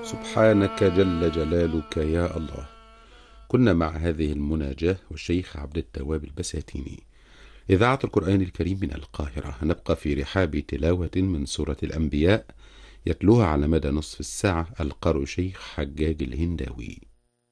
سبحانك جل جلالك يا الله. كنا مع هذه المناجاة والشيخ عبد التواب البساتيني، إذاعة القرآن الكريم من القاهرة. نبقى في رحاب تلاوة من سورة الأنبياء، يتلوها على مدى نصف الساعة القارئ شيخ حجاج الهنداوي.